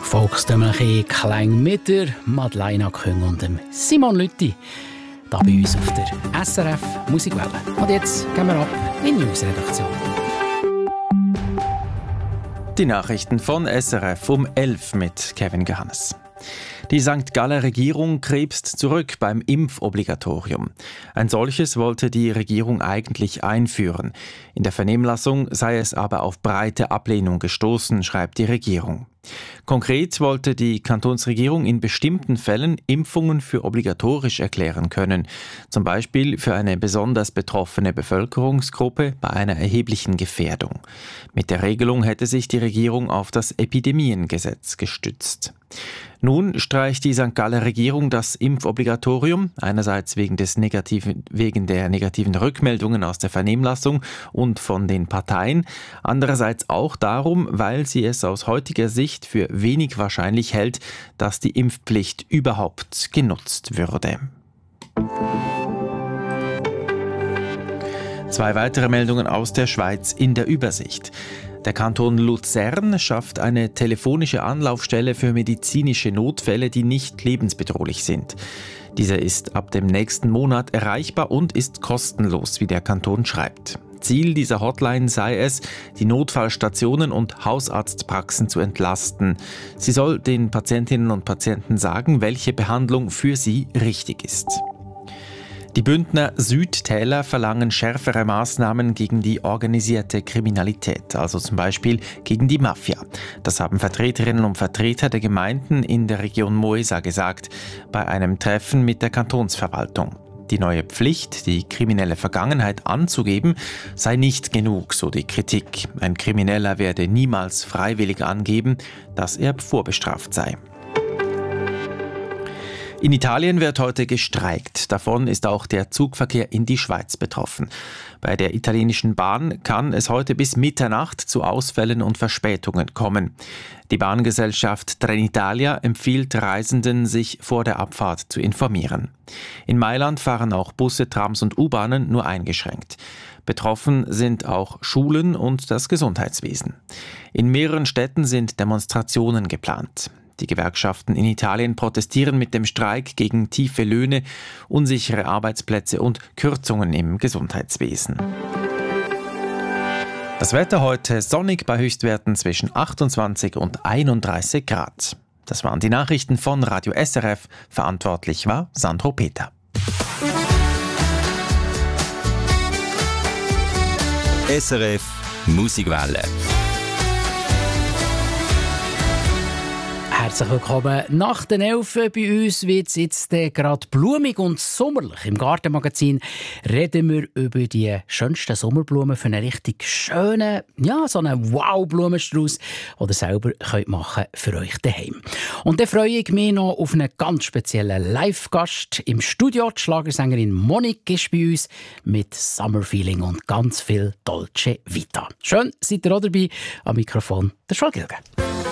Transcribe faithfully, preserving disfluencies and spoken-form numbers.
volkstümliche Klänge mit der Madeleine Küng und dem Simon Lütti. Da bei uns auf der S R F Musikwelle. Und jetzt gehen wir ab in die Newsredaktion. Die Nachrichten von S R F um elf mit Kevin Gehannes. Die Sankt Galler Regierung krebst zurück beim Impfobligatorium. Ein solches wollte die Regierung eigentlich einführen. In der Vernehmlassung sei es aber auf breite Ablehnung gestoßen, schreibt die Regierung. Konkret wollte die Kantonsregierung in bestimmten Fällen Impfungen für obligatorisch erklären können. Zum Beispiel für eine besonders betroffene Bevölkerungsgruppe bei einer erheblichen Gefährdung. Mit der Regelung hätte sich die Regierung auf das Epidemiengesetz gestützt. Nun streicht die Sankt Galler Regierung das Impfobligatorium, einerseits wegen, des negativen, wegen der negativen Rückmeldungen aus der Vernehmlassung und von den Parteien, andererseits auch darum, weil sie es aus heutiger Sicht für wenig wahrscheinlich hält, dass die Impfpflicht überhaupt genutzt würde. Zwei weitere Meldungen aus der Schweiz in der Übersicht. Der Kanton Luzern schafft eine telefonische Anlaufstelle für medizinische Notfälle, die nicht lebensbedrohlich sind. Diese ist ab dem nächsten Monat erreichbar und ist kostenlos, wie der Kanton schreibt. Ziel dieser Hotline sei es, die Notfallstationen und Hausarztpraxen zu entlasten. Sie soll den Patientinnen und Patienten sagen, welche Behandlung für sie richtig ist. Die Bündner Südtäler verlangen schärfere Maßnahmen gegen die organisierte Kriminalität, also zum Beispiel gegen die Mafia. Das haben Vertreterinnen und Vertreter der Gemeinden in der Region Moesa gesagt, bei einem Treffen mit der Kantonsverwaltung. Die neue Pflicht, die kriminelle Vergangenheit anzugeben, sei nicht genug, so die Kritik. Ein Krimineller werde niemals freiwillig angeben, dass er vorbestraft sei. In Italien wird heute gestreikt. Davon ist auch der Zugverkehr in die Schweiz betroffen. Bei der italienischen Bahn kann es heute bis Mitternacht zu Ausfällen und Verspätungen kommen. Die Bahngesellschaft Trenitalia empfiehlt Reisenden, sich vor der Abfahrt zu informieren. In Mailand fahren auch Busse, Trams und U-Bahnen nur eingeschränkt. Betroffen sind auch Schulen und das Gesundheitswesen. In mehreren Städten sind Demonstrationen geplant. Die Gewerkschaften in Italien protestieren mit dem Streik gegen tiefe Löhne, unsichere Arbeitsplätze und Kürzungen im Gesundheitswesen. Das Wetter heute sonnig bei Höchstwerten zwischen achtundzwanzig und einunddreißig Grad. Das waren die Nachrichten von Radio S R F. Verantwortlich war Sandro Peter. S R F Musikwelle. Herzlich willkommen. Nach den Elfen bei uns wird es jetzt äh, gerade blumig und sommerlich. Im Gartenmagazin reden wir über die schönsten Sommerblumen für einen richtig schönen, ja, so einen Wow-Blumenstrauß, den ihr selber könnt machen für euch daheim. Und dann freue ich mich noch auf einen ganz speziellen Live-Gast im Studio. Die Schlagersängerin Monique ist bei uns mit Summer Feeling und ganz viel Dolce Vita. Schön, seid ihr auch dabei. Am Mikrofon der Schwalgilge.